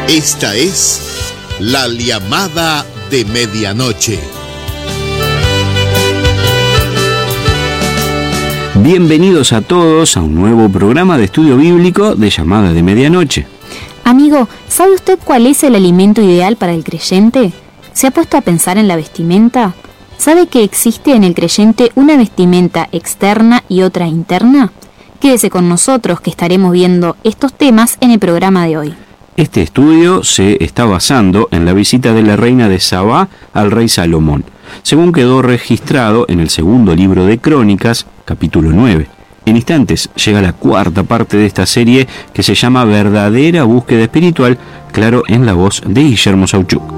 Esta es la llamada de medianoche. Bienvenidos a todos a un nuevo programa de estudio bíblico de Llamada de Medianoche. Amigo, ¿sabe usted cuál es el alimento ideal para el creyente? ¿Se ha puesto a pensar en la vestimenta? ¿Sabe que existe en el creyente una vestimenta externa y otra interna? Quédese con nosotros que estaremos viendo estos temas en el programa de hoy. Este estudio se está basando en la visita de la reina de Sabá al rey Salomón, según quedó registrado en el segundo libro de Crónicas, capítulo 9. En instantes llega la cuarta parte de esta serie que se llama Verdadera Búsqueda Espiritual, claro, en la voz de Guillermo Sauchuk.